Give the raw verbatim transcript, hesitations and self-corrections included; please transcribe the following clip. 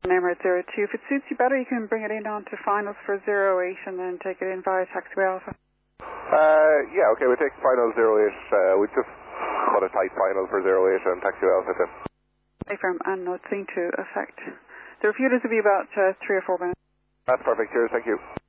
Emirates zero two. If it suits you better, you can bring it in onto finals for zero eight and then take it in via taxiway Alpha. Uh, yeah, okay, we'll take final zero eight. Uh, we just put a tight final for zero eight and taxiway Alpha then. From and not seen to affect. The refuelers will be about uh, three or four minutes. That's perfect. Cheers. Thank you.